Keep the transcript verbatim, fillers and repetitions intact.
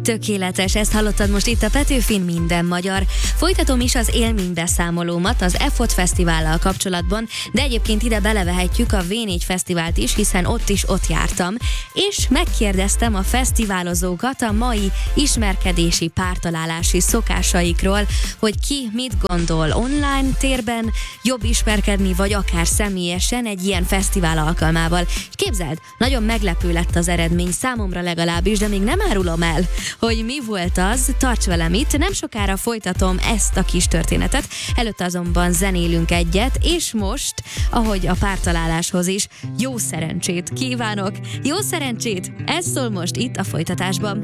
Tökéletes, ezt hallottad most itt a Petőfin Minden Magyar. Folytatom is az élménybeszámolómat az e fot Fesztivállal kapcsolatban, de egyébként ide belevehetjük a vé négy Fesztivált is, hiszen ott is ott jártam, és megkérdeztem a fesztiválozókat a mai ismerkedési, pártalálási szokásaikról, hogy ki mit gondol online térben, jobb ismerkedni, vagy akár személyesen egy ilyen fesztivál alkalmával. És képzeld, nagyon meglepő lett az eredmény, számomra legalábbis, de még nem árulom el, hogy mi volt az. Tarts velem itt, nem sokára folytatom ezt a kis történetet, előtte azonban zenélünk egyet, és most, ahogy a pártaláláshoz is, jó szerencsét kívánok! Jó szerencsét! Ez szól most itt a folytatásban.